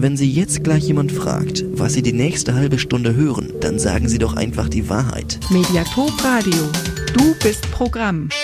wenn Sie jetzt gleich jemand fragt, was Sie die nächste halbe Stunde hören, dann sagen Sie doch einfach die Wahrheit. Mediathek Radio. Du bist Programm.